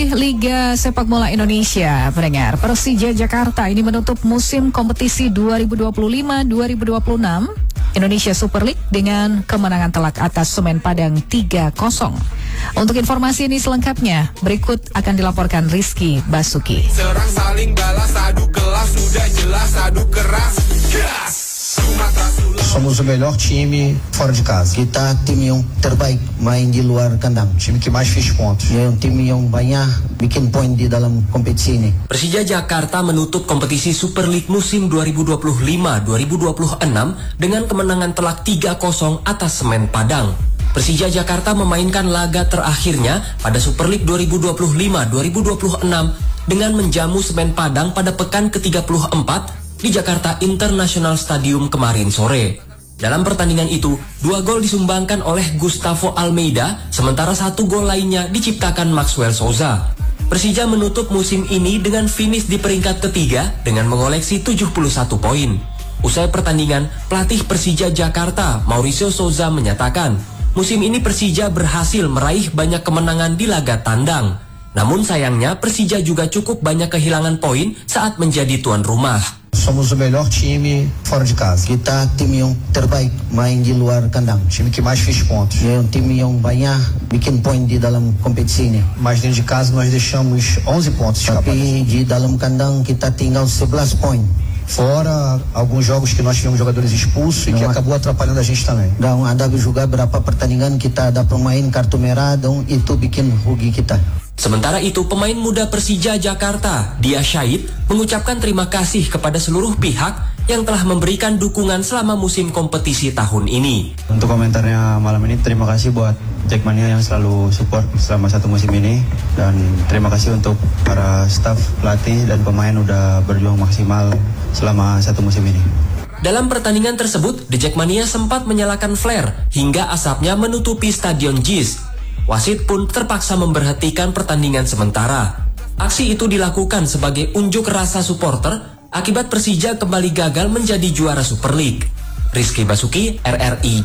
Dari Liga Sepak Bola Indonesia, pendengar, Persija Jakarta ini menutup musim kompetisi 2025-2026 Indonesia Super League dengan kemenangan telak atas Semen Padang 3-0. Untuk informasi ini selengkapnya, berikut akan dilaporkan Rizky Basuki. Serang saling balas, adu kelas, sudah jelas, adu keras, gas! Somos o melhor time fora de casa. Kita tim yang terbaik main di luar kandang. Time que mais fez pontos. Tim yang banyak bikin poin di dalam kompetisi ini. Persija Jakarta menutup kompetisi Super League musim 2025-2026 dengan kemenangan telak 3-0 atas Semen Padang. Persija Jakarta memainkan laga terakhirnya pada Super League 2025-2026 dengan menjamu Semen Padang pada pekan ke-34 di Jakarta International Stadium kemarin sore. Dalam pertandingan itu, 2 gol disumbangkan oleh Gustavo Almeida, sementara 1 gol lainnya diciptakan Maxwell Souza. Persija menutup musim ini dengan finish di peringkat ketiga dengan mengoleksi 71 poin. Usai pertandingan, pelatih Persija Jakarta, Mauricio Souza menyatakan, musim ini Persija berhasil meraih banyak kemenangan di laga tandang. Namun sayangnya Persija juga cukup banyak kehilangan poin saat menjadi tuan rumah. Somos o melhor time fora de casa. Kita tim yang terbaik main di luar kandang. Time que mais fez pontos. Tim yang banyak bikin poin di dalam kompetisi ini. Mas dentro de casa nós deixamos 11 pontos. Tapi di dalam kandang kita tinggal 11 poin. Fora alguns jogos que nós tivemos jogadores expulsos e que acabou atrapalhando a gente também. Dan ada juga beberapa pertandingan kita ada pemain kartu merah dan itu bikin rugi kita. Sementara itu, pemain muda Persija Jakarta, Dia Syahid, mengucapkan terima kasih kepada seluruh pihak yang telah memberikan dukungan selama musim kompetisi tahun ini. Untuk komentarnya malam ini, terima kasih buat Jackmania yang selalu support selama 1 musim ini. Dan terima kasih untuk para staf, pelatih, dan pemain udah berjuang maksimal selama 1 musim ini. Dalam pertandingan tersebut, The Jackmania sempat menyalakan flare hingga asapnya menutupi Stadion JIS. Wasit pun terpaksa memberhentikan pertandingan sementara. Aksi itu dilakukan sebagai unjuk rasa supporter akibat Persija kembali gagal menjadi juara Super League. Rizky Basuki, RRI